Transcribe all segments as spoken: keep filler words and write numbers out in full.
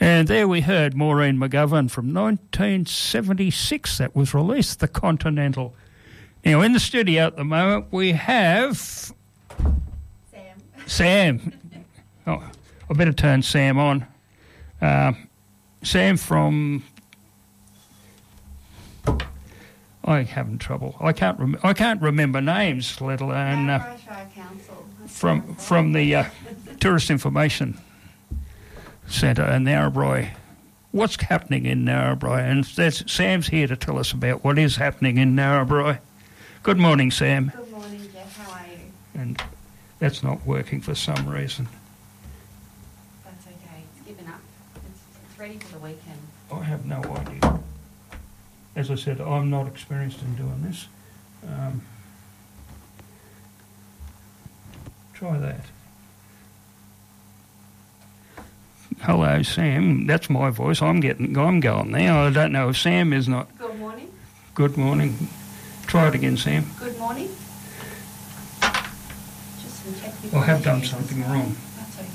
And there we heard Maureen McGovern from nineteen seventy-six. That was released, The Continental. Now, in the studio at the moment, we have... Sam. Sam. Oh, I better turn Sam on. Uh, Sam from... I having trouble. I can't rem- I can't remember names, let alone... Uh, Council. from from the uh, Tourist Information Centre in Narrabri. What's happening in Narrabri? And that's, Sam's here to tell us about what is happening in Narrabri. Good morning, Sam. Good morning, Jeff. How are you? And that's not working for some reason. That's okay. It's given up. It's, it's ready for the weekend. I have no idea. As I said, I'm not experienced in doing this. Um, try that. Hello, Sam. That's my voice. I'm getting. I'm going now. I don't know if Sam is not. Good morning. Good morning. Try it again, Sam. Good morning. Just some technical I have done issues. something wrong. That's okay.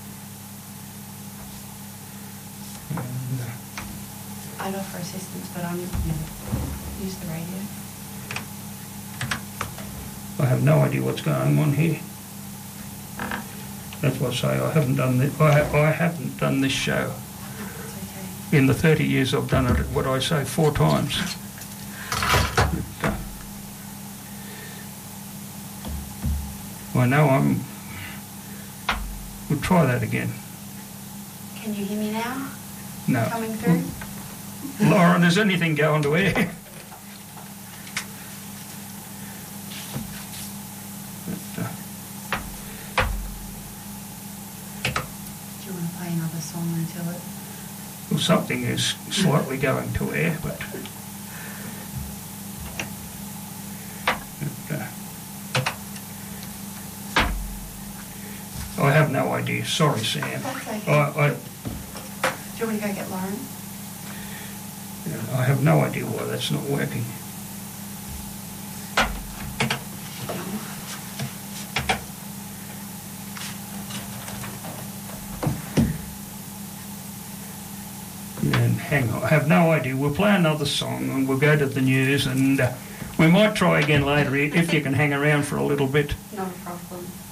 And, uh, I'd offer assistance, but I'm, you know, use the radio. I have no idea what's going on here. That's what I say. I haven't done this. I, I haven't done this show That's okay. in the thirty years I've done it. What I say four times. But, uh, I know I'm. We'll try that again. Can you hear me now? No. Coming through? Lauren, is anything going to air? But, uh, Do you want to play another song until it... well, something is slightly going to air, but. but uh, I have no idea. Sorry, Sam. That's okay. I, I, Do you want me to go get Lauren? I have no idea why that's not working. And hang on, I have no idea. We'll play another song and we'll go to the news, and uh, we might try again later if you can hang around for a little bit. Not a problem.